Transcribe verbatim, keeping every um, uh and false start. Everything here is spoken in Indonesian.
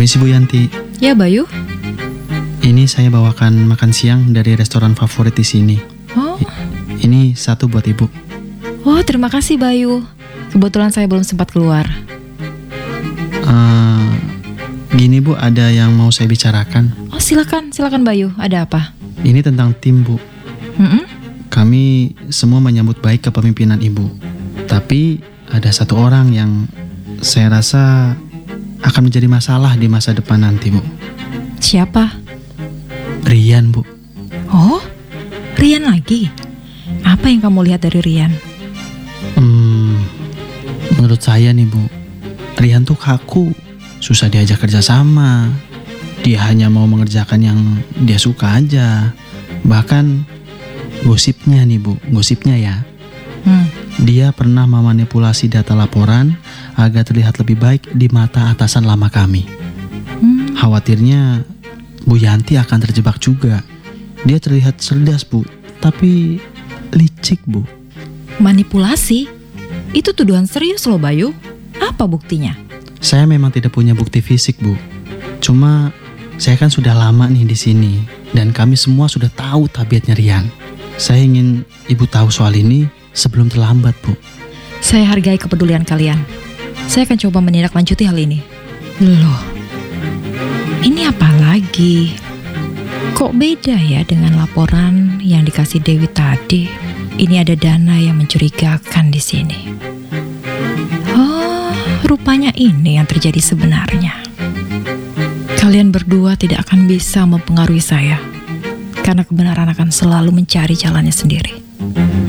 Permisi Bu Yanti. Ya Bayu. Ini saya bawakan makan siang dari restoran favorit di sini. Oh. I- Ini satu buat Ibu. Oh, terima kasih Bayu. Kebetulan saya belum sempat keluar. Uh, gini Bu, ada yang mau saya bicarakan. Oh, silakan, silakan Bayu. Ada apa? Ini tentang tim Bu. Mm-mm. Kami semua menyambut baik kepemimpinan Ibu. Tapi ada satu orang yang saya rasa akan menjadi masalah di masa depan nanti Bu. Siapa? Rian Bu. Oh, Rian lagi. Apa yang kamu lihat dari Rian? Hmm, menurut saya nih Bu, Rian tuh kaku, susah diajak kerja sama. Dia hanya mau mengerjakan yang dia suka aja. Bahkan gosipnya nih Bu, gosipnya ya, Hmm. dia pernah memanipulasi data laporan agar terlihat lebih baik di mata atasan lama kami. Hmm. Khawatirnya Bu Yanti akan terjebak juga. Dia terlihat cerdas Bu, tapi licik Bu. Manipulasi? Itu tuduhan serius loh Bayu. Apa buktinya? Saya memang tidak punya bukti fisik Bu. Cuma saya kan sudah lama nih di sini dan kami semua sudah tahu tabiatnya Rian. Saya ingin Ibu tahu soal ini sebelum terlambat Bu. Saya hargai kepedulian kalian. Saya akan coba menindaklanjuti hal ini. Loh, ini apa lagi? Kok beda ya dengan laporan yang dikasih Dewi tadi? Ini ada dana yang mencurigakan di sini. Oh, rupanya ini yang terjadi sebenarnya. Kalian berdua tidak akan bisa mempengaruhi saya, karena kebenaran akan selalu mencari jalannya sendiri.